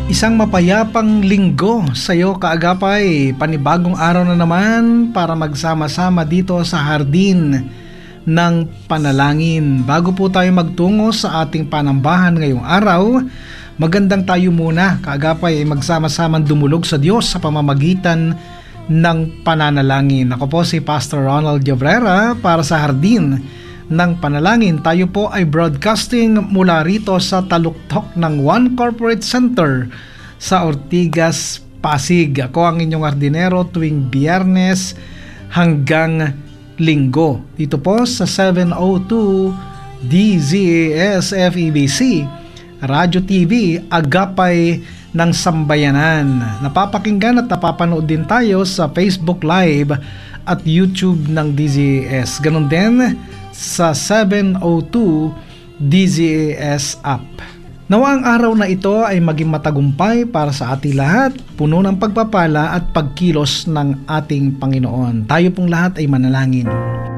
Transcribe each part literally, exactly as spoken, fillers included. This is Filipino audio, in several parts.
Isang mapayapang linggo sa iyo kaagapay, panibagong araw na naman para magsama-sama dito sa hardin ng panalangin. Bago po tayo magtungo sa ating panambahan ngayong araw, magandang tayo muna kaagapay magsama-samang dumulog sa Diyos sa pamamagitan ng pananalangin. Ako po si Pastor Ronald Llobrera para sa hardin ng panalangin. Tayo po ay broadcasting mula rito sa taluktok ng One Corporate Center sa Ortigas, Pasig. Ako ang inyong hardinero tuwing Biyernes hanggang Linggo. Dito po sa seven oh two D Z A S F E B C Radyo T V Agapay ng Sambayanan. Napapakinggan at napapanood din tayo sa Facebook Live at YouTube ng D Z A S. Ganon din sa seven oh two D Z A S app. Nawa ang araw na ito ay maging matagumpay para sa ating lahat, puno ng pagpapala at pagkilos ng ating Panginoon. Tayo pong lahat ay manalangin.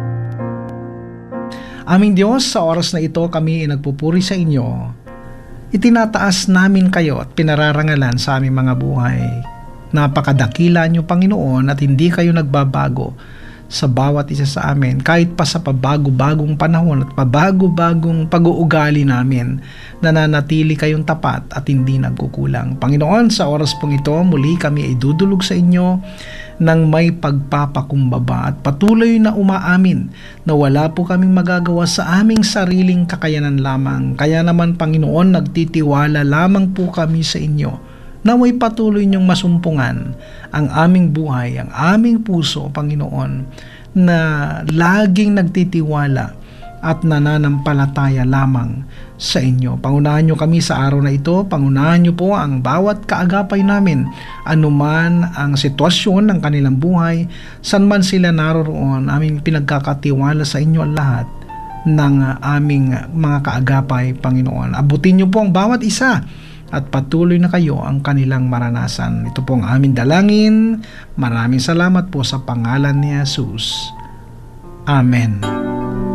Aming Diyos, sa oras na ito kami ay nagpupuri sa inyo. Itinataas namin kayo at pinararangalan sa aming mga buhay. Napakadakila niyo, Panginoon, at hindi kayo nagbabago sa bawat isa sa amin, kahit pa sa pabago-bagong panahon at pabago-bagong pag-uugali namin, nananatili kayong tapat at hindi nagkukulang. Panginoon, sa oras pong ito, muli kami ay dudulog sa inyo ng may pagpapakumbaba at patuloy na umaamin na wala po kaming magagawa sa aming sariling kakayanan lamang. Kaya naman, Panginoon, nagtitiwala lamang po kami sa inyo na may patuloy niyong masumpungan ang aming buhay, ang aming puso, Panginoon, na laging nagtitiwala at nananampalataya lamang sa inyo. Pangunahan niyo kami sa araw na ito, pangunahan niyo po ang bawat kaagapay namin, anuman ang sitwasyon ng kanilang buhay, saan man sila naroroon, aming pinagkakatiwala sa inyo ang lahat ng aming mga kaagapay, Panginoon. Abutin niyo po ang bawat isa at patuloy na kayo ang kanilang maranasan. Ito po ang aming dalangin. Maraming salamat po sa pangalan ni Jesus. Amen.